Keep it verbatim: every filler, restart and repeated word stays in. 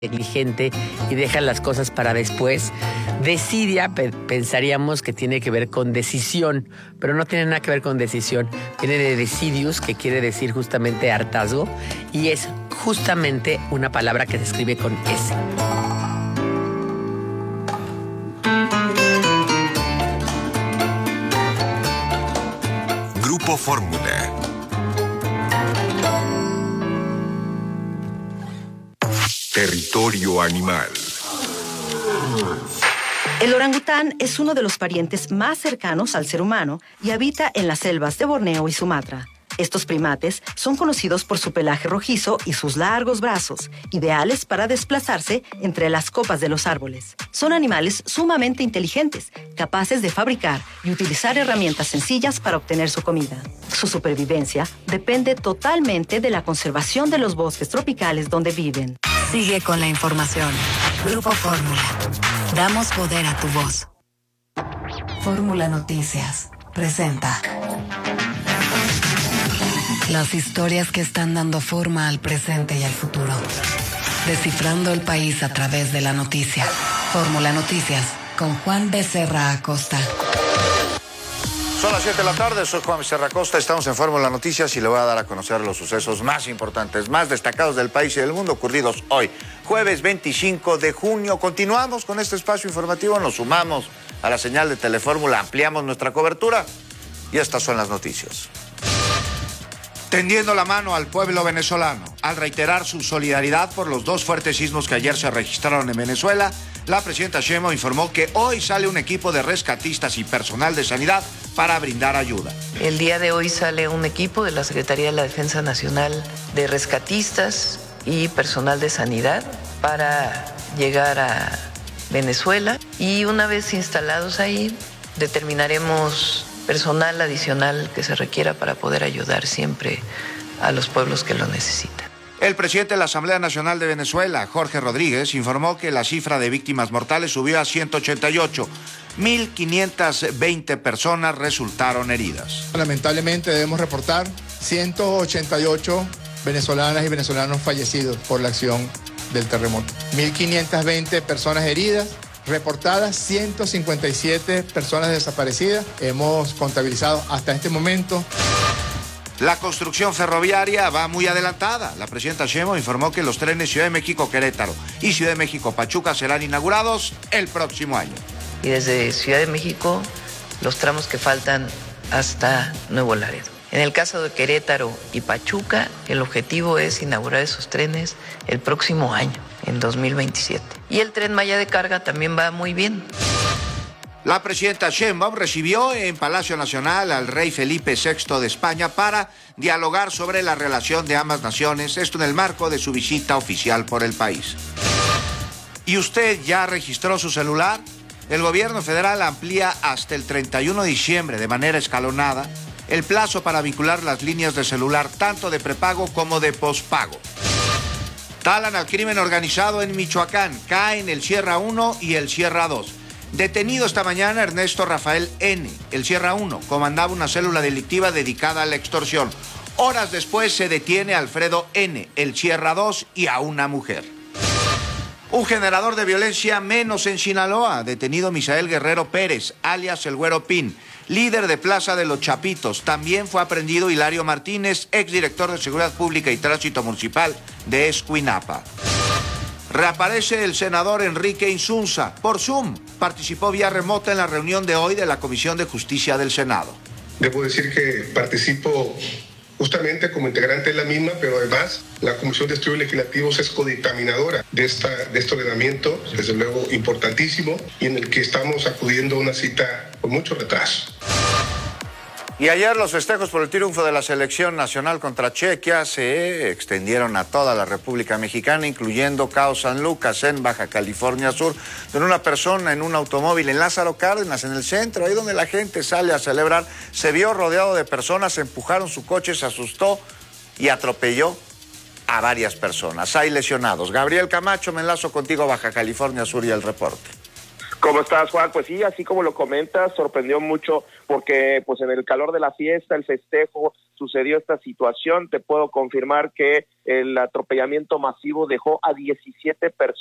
negligente y deja las cosas para después. Desidia, pe- pensaríamos que tiene que ver con decisión, pero no tiene nada que ver con decisión. Viene de decidius, que quiere decir justamente hartazgo, y es justamente una palabra que se escribe con S. Grupo Fórmula. Territorio animal. El orangután es uno de los parientes más cercanos al ser humano y habita en las selvas de Borneo y Sumatra. Estos primates son conocidos por su pelaje rojizo y sus largos brazos, ideales para desplazarse entre las copas de los árboles. Son animales sumamente inteligentes, capaces de fabricar y utilizar herramientas sencillas para obtener su comida. Su supervivencia depende totalmente de la conservación de los bosques tropicales donde viven. Sigue con la información. Grupo Fórmula. Damos poder a tu voz. Fórmula Noticias presenta las historias que están dando forma al presente y al futuro. Descifrando el país a través de la noticia. Fórmula Noticias con Juan Becerra Acosta. Son las siete de la tarde, soy Juan Becerra Acosta, estamos en Fórmula Noticias y le voy a dar a conocer los sucesos más importantes, más destacados del país y del mundo ocurridos hoy, jueves veinticinco de junio. Continuamos con este espacio informativo, nos sumamos a la señal de Telefórmula, ampliamos nuestra cobertura y estas son las noticias. Tendiendo la mano al pueblo venezolano, al reiterar su solidaridad por los dos fuertes sismos que ayer se registraron en Venezuela, la presidenta Sheinbaum informó que hoy sale un equipo de rescatistas y personal de sanidad para brindar ayuda. El día de hoy sale un equipo de la Secretaría de la Defensa Nacional de rescatistas y personal de sanidad para llegar a Venezuela y una vez instalados ahí determinaremos personal adicional que se requiera para poder ayudar siempre a los pueblos que lo necesitan. El presidente de la Asamblea Nacional de Venezuela, Jorge Rodríguez, informó que la cifra de víctimas mortales subió a ciento ochenta y ocho. mil quinientas veinte personas resultaron heridas. Lamentablemente debemos reportar ciento ochenta y ocho venezolanas y venezolanos fallecidos por la acción del terremoto. mil quinientas veinte personas heridas. Reportadas ciento cincuenta y siete personas desaparecidas. Hemos contabilizado hasta este momento. La construcción ferroviaria va muy adelantada. La presidenta Sheinbaum informó que los trenes Ciudad de México-Querétaro y Ciudad de México-Pachuca serán inaugurados el próximo año. Y desde Ciudad de México, los tramos que faltan hasta Nuevo Laredo. En el caso de Querétaro y Pachuca, el objetivo es inaugurar esos trenes el próximo año, en dos mil veintisiete. Y el Tren Maya de carga también va muy bien. La presidenta Sheinbaum recibió en Palacio Nacional al rey Felipe sexto de España para dialogar sobre la relación de ambas naciones, esto en el marco de su visita oficial por el país. ¿Y usted ya registró su celular? El gobierno federal amplía hasta el treinta y uno de diciembre de manera escalonada el plazo para vincular las líneas de celular tanto de prepago como de pospago. Talan al crimen organizado en Michoacán, caen el Sierra uno y el Sierra dos. Detenido esta mañana Ernesto Rafael N., el Sierra uno, comandaba una célula delictiva dedicada a la extorsión. Horas después se detiene a Alfredo N., el Sierra dos, y a una mujer. Un generador de violencia menos en Sinaloa, detenido Misael Guerrero Pérez, alias el Güero Pin, líder de Plaza de los Chapitos. También fue aprendido Hilario Martínez, exdirector de Seguridad Pública y Tránsito Municipal de Escuinapa. Reaparece el senador Enrique Insunza. Por Zoom, participó vía remota en la reunión de hoy de la Comisión de Justicia del Senado. Debo decir que participo justamente como integrante de la misma, pero además la Comisión de Estudios Legislativos es codictaminadora de, esta, de este ordenamiento, desde luego importantísimo, y en el que estamos acudiendo a una cita con mucho retraso. Y ayer los festejos por el triunfo de la selección nacional contra Chequia se extendieron a toda la República Mexicana, incluyendo Cao San Lucas en Baja California Sur, donde una persona en un automóvil en Lázaro Cárdenas, en el centro, ahí donde la gente sale a celebrar, se vio rodeado de personas, empujaron su coche, se asustó y atropelló a varias personas. Hay lesionados. Gabriel Camacho, me enlazo contigo, Baja California Sur, y el reporte. ¿Cómo estás, Juan? Pues sí, así como lo comentas, sorprendió mucho porque pues en el calor de la fiesta, el festejo, sucedió esta situación. Te puedo confirmar que el atropellamiento masivo dejó a diecisiete personas